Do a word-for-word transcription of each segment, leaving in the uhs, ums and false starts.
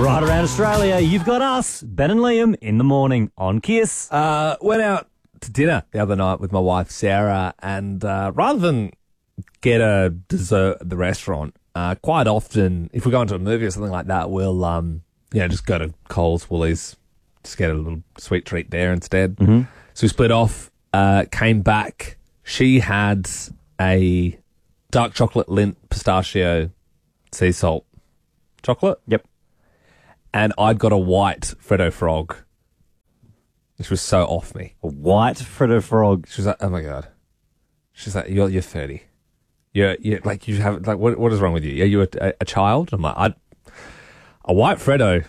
Right around Australia, you've got us, Ben and Liam, in the morning on Kiss. Uh, went out to dinner the other night with my wife, Sarah, and uh, rather than get a dessert at the restaurant, uh, quite often, if we're going to a movie or something like that, we'll um, you know, just go to Coles, Woolies, just get a little sweet treat there instead. Mm-hmm. So we split off, uh, came back. She had a dark chocolate Lindt pistachio sea salt chocolate. Yep. And I'd got a white Freddo Frog, which was so off me. A white Freddo Frog. She was like, "Oh my god!" She's like, "You're you're thirty. You're you like you have like what what is wrong with you? Are you a, a, a child?" I'm like, I a white Freddo.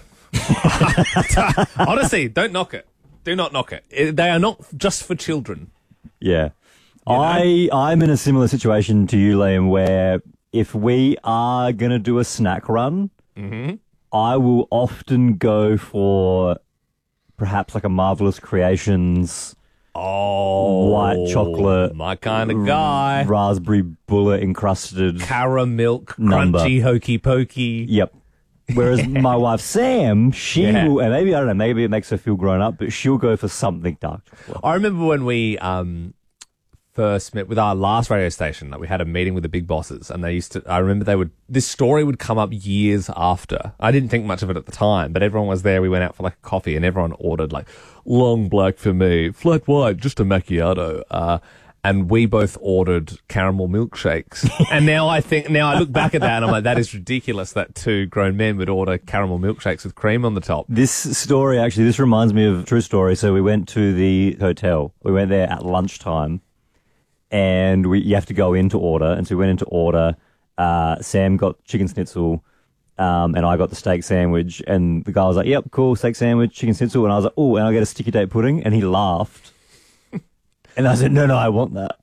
Honestly, don't knock it. Do not knock it. it. They are not just for children. Yeah. You know? I, I'm in a similar situation to you, Liam, where if we are going to do a snack run, mm-hmm. I will often go for perhaps like a Marvelous Creations oh, white chocolate, my kind of guy, raspberry bullet encrusted caramel, number. crunchy, hokey pokey. Yep. Whereas my wife Sam, she Yeah. will, and maybe I don't know, maybe it makes her feel grown up, but she'll go for something dark chocolate. I remember when we um, first met with our last radio station, like we had a meeting with the big bosses, and they used to. I remember they would. This story would come up years after. I didn't think much of it at the time, but everyone was there. We went out for like a coffee, and everyone ordered like long black for me, flat white, just a macchiato. Uh, and we both ordered caramel milkshakes. And now I think, now I look back at that and I'm like, that is ridiculous that two grown men would order caramel milkshakes with cream on the top. This story, actually, this reminds me of a true story. So we went to the hotel. We went there at lunchtime, and we you have to go in to order. And so we went in to order. Uh, Sam got chicken schnitzel, um, and I got the steak sandwich. And the guy was like, yep, cool, steak sandwich, chicken schnitzel. And I was like, oh, and I get a sticky date pudding. And he laughed. And I said, no, no, I want that.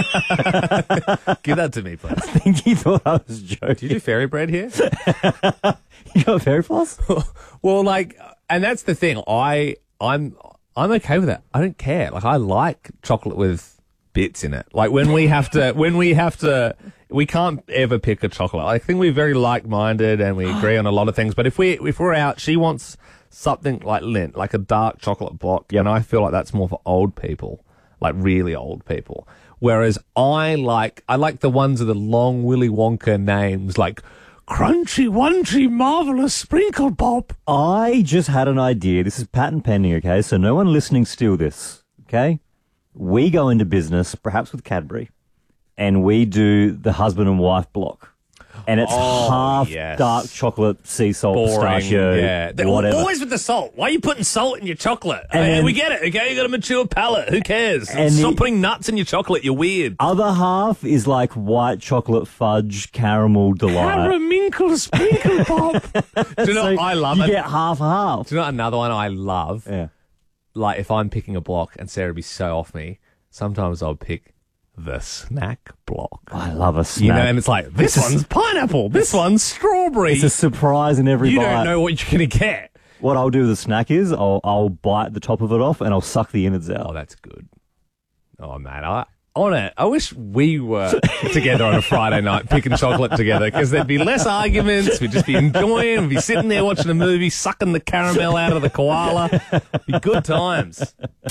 Give that to me, please. I think he thought I was joking. Do you do fairy bread here? You got fairy floss? Well, like, and that's the thing. I, I'm, I'm okay with that. I don't care. Like, I like chocolate with bits in it. Like when we have to, when we have to, we can't ever pick a chocolate. I think we're very like-minded and we agree on a lot of things. But if we, if we're out, she wants something like Lindt, like a dark chocolate block. Yep. And I feel like that's more for old people. Like really old people. Whereas I like, I like the ones with the long Willy Wonka names, like Crunchy Wunchy Marvelous Sprinkle Pop. I just had an idea. This is patent pending, okay? So no one listening steal this, okay? We go into business, perhaps with Cadbury, and we do the husband and wife block. And it's Oh, half yes. dark chocolate, sea salt, Boring, pistachio, yeah. They're whatever. always with the salt. Why are you putting salt in your chocolate? And Hey, then- we get it, okay? You got a mature palate. Who cares? And Stop the- putting nuts in your chocolate. You're weird. Other half is like white chocolate fudge caramel delight. Caraminkle Sprinkle Pop. Do you know So what I love? You it? get half half. Do you know another one I love? Yeah. Like if I'm picking a block and Sarah would be so off me, sometimes I'll pick the snack block. I love a snack. You know, and it's like, this one's pineapple, this one's strawberry. It's a surprise in every you bite. don't know what you're going to get. What I'll do with the snack is I'll I'll bite the top of it off and I'll suck the innards out. Oh, that's good. Oh, man, I, on it. I wish we were together on a Friday night picking chocolate together because there'd be less arguments. We'd just be enjoying. We'd be sitting there watching a movie, sucking the caramel out of the koala. Be good times.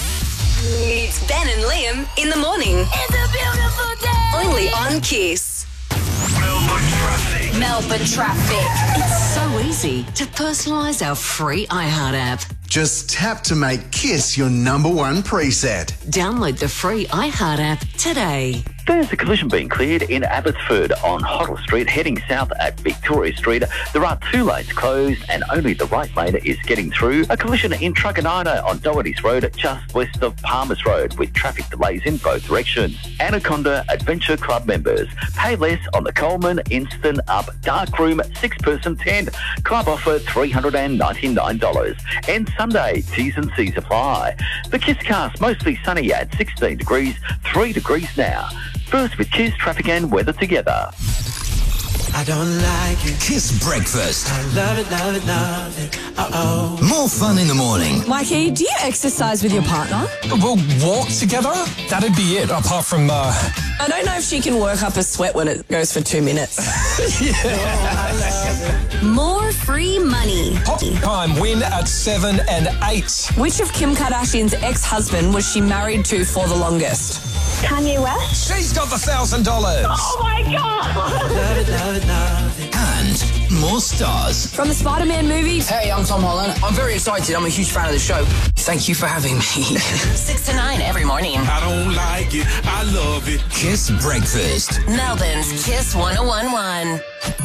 It's Ben and Liam in the morning. It's a beautiful day. Only on Kiss. Melbourne traffic. Melbourne traffic. It's so easy to personalise our free iHeart app. Just tap to make Kiss your number one preset. Download the free iHeart app today. There's a collision being cleared in Abbotsford on Hoddle Street, heading south at Victoria Street. There are two lanes closed and only the right lane is getting through. A collision in Truganina on Doherty's Road, just west of Palmers Road, with traffic delays in both directions. Anaconda Adventure Club members, pay less on the Coleman Instant Up Dark Room six-person tent. Club offer three hundred ninety-nine dollars. And Sunday, T's and C's apply. The Kiss Cast, mostly sunny at sixteen degrees, three degrees now. First with Kiss, traffic and weather together. I don't like it. Kiss breakfast. I love it, love it, love it. Uh-oh. More fun in the morning. Mikey, do you exercise with your partner? We'll walk together. That'd be it, apart from... Uh... I don't know if she can work up a sweat when it goes for two minutes. Oh, I love it. More free money. Hot time win at seven and eight. Which of Kim Kardashian's ex-husband was she married to for the longest? Kanye West. She's got the thousand dollars. Oh my God. Love it, love it, love it. And more stars. From the Spider-Man movie. Hey, I'm Tom Holland. I'm very excited. I'm a huge fan of the show. Thank you for having me. Six to nine every morning. I don't like it. I love it. Kiss Breakfast. Melbourne's Kiss one oh one one.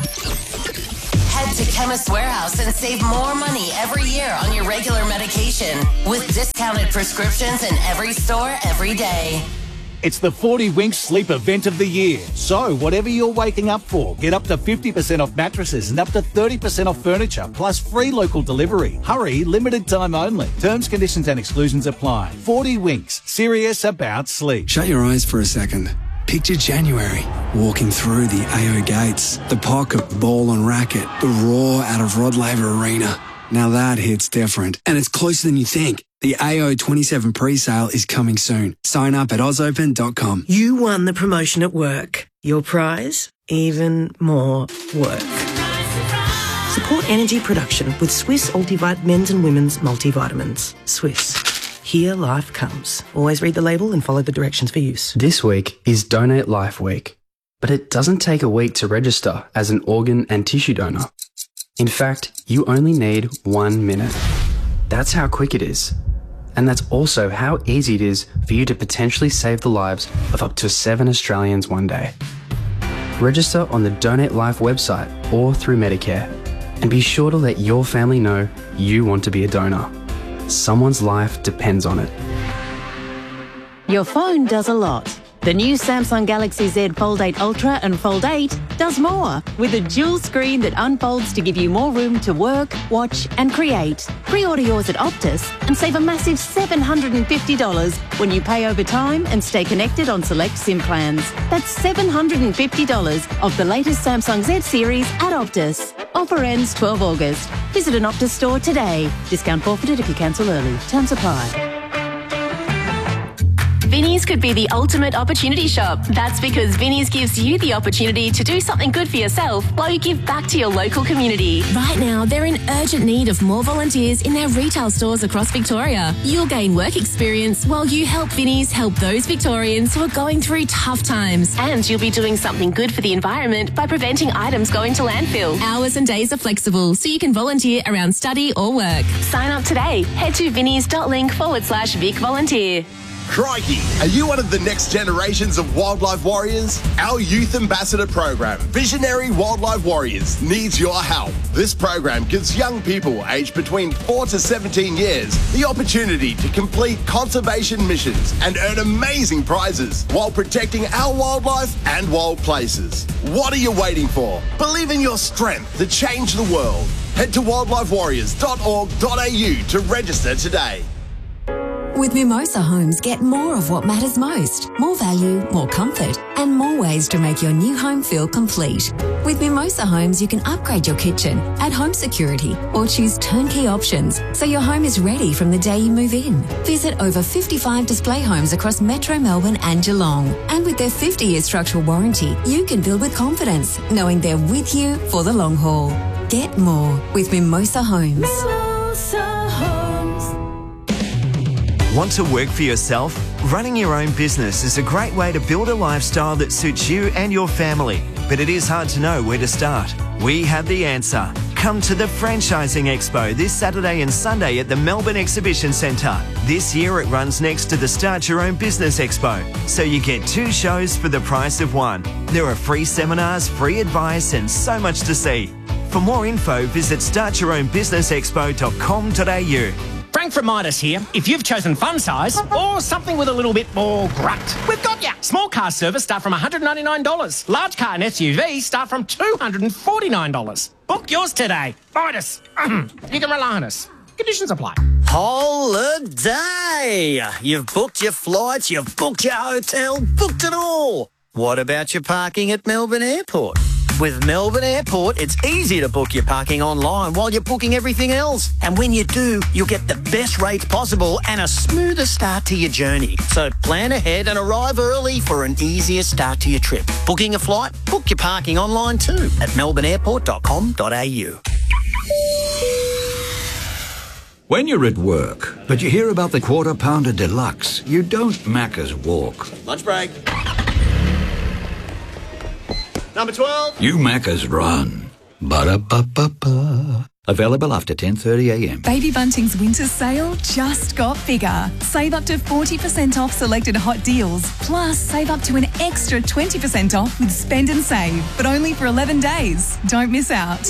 Head to Chemist Warehouse and save more money every year on your regular medication with discounted prescriptions in every store every day. It's the forty Winks Sleep Event of the Year. So, whatever you're waking up for, get up to fifty percent off mattresses and up to thirty percent off furniture, plus free local delivery. Hurry, limited time only. Terms, conditions and exclusions apply. forty Winks, serious about sleep. Shut your eyes for a second. Picture January, walking through the A O gates, the pocket, ball and racket, the roar out of Rod Laver Arena. Now that hits different, and it's closer than you think. The A O twenty-seven pre-sale is coming soon. Sign up at oz open dot com. You won the promotion at work. Your prize? Even more work. Support energy production with Swiss Ultivite men's and women's multivitamins. Swiss. Here life comes. Always read the label and follow the directions for use. This week is Donate Life Week, but it doesn't take a week to register as an organ and tissue donor. In fact, you only need one minute. That's how quick it is. And that's also how easy it is for you to potentially save the lives of up to seven Australians one day. Register on the Donate Life website or through Medicare, and be sure to let your family know you want to be a donor. Someone's life depends on it. Your phone does a lot. The new Samsung Galaxy Z Fold eight Ultra and Fold eight does more, with a dual screen that unfolds to give you more room to work, watch and create. Pre-order yours at Optus and save a massive seven hundred fifty dollars when you pay over time and stay connected on select SIM plans. That's seven hundred fifty dollars of the latest Samsung Z series at Optus. Offer ends twelve August. Visit an Optus store today. Discount forfeited if you cancel early. Terms apply. Vinnie's could be the ultimate opportunity shop. That's because Vinnie's gives you the opportunity to do something good for yourself while you give back to your local community. Right now, they're in urgent need of more volunteers in their retail stores across Victoria. You'll gain work experience while you help Vinnie's help those Victorians who are going through tough times. And you'll be doing something good for the environment by preventing items going to landfill. Hours and days are flexible, so you can volunteer around study or work. Sign up today. Head to vinnies.link forward slash Vic Volunteer. Crikey, are you one of the next generations of wildlife warriors? Our youth ambassador program, Visionary Wildlife Warriors, needs your help. This program gives young people aged between four to seventeen years the opportunity to complete conservation missions and earn amazing prizes while protecting our wildlife and wild places. What are you waiting for? Believe in your strength to change the world. Head to wildlife warriors dot org dot a u to register today. With Mimosa Homes, get more of what matters most. More value, more comfort, and more ways to make your new home feel complete. With Mimosa Homes, you can upgrade your kitchen, add home security, or choose turnkey options so your home is ready from the day you move in. Visit over fifty-five display homes across Metro Melbourne and Geelong. And with their fifty-year structural warranty, you can build with confidence, knowing they're with you for the long haul. Get more with Mimosa Homes. Mimosa Homes. Want to work for yourself? Running your own business is a great way to build a lifestyle that suits you and your family, but it is hard to know where to start. We have the answer. Come to the Franchising Expo this Saturday and Sunday at the Melbourne Exhibition Centre. This year it runs next to the Start Your Own Business Expo, so you get two shows for the price of one. There are free seminars, free advice and so much to see. For more info, visit start your own business expo dot com dot a u. Frank from Midas here. If you've chosen fun size or something with a little bit more grunt, we've got ya. Small car service start from one hundred ninety-nine dollars. Large car and S U V start from two hundred forty-nine dollars. Book yours today. Midas. You can rely on us. Conditions apply. Holiday! You've booked your flights, you've booked your hotel, booked it all. What about your parking at Melbourne Airport? With Melbourne Airport, it's easy to book your parking online while you're booking everything else. And when you do, you'll get the best rates possible and a smoother start to your journey. So plan ahead and arrive early for an easier start to your trip. Booking a flight? Book your parking online too at melbourne airport dot com dot a u. When you're at work, but you hear about the Quarter Pounder Deluxe, you don't Macca's walk. Lunch break. Number twelve. You Macca's run. Ba-da-ba-ba-ba. Available after ten thirty a m. Baby Bunting's winter sale just got bigger. Save up to forty percent off selected hot deals. Plus, save up to an extra twenty percent off with Spend and Save, but only for eleven days. Don't miss out.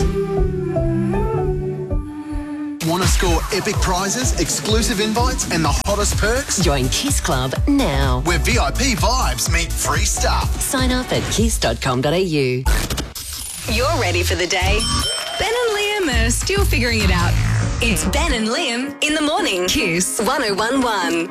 Want to score epic prizes, exclusive invites, and the hottest perks? Join Kiss Club now. Where V I P vibes meet free stuff. Sign up at kiss dot com dot a u. You're ready for the day. Ben and Liam are still figuring it out. It's Ben and Liam in the morning. Kiss one oh one one.